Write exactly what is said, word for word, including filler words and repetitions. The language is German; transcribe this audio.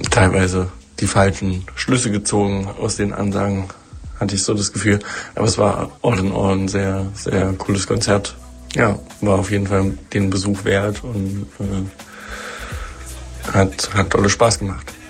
teilweise die falschen Schlüsse gezogen aus den Ansagen, hatte ich so das Gefühl. Aber es war all in all ein sehr, sehr cooles Konzert. Ja, war auf jeden Fall den Besuch wert und äh, hat, hat tolle Spaß gemacht.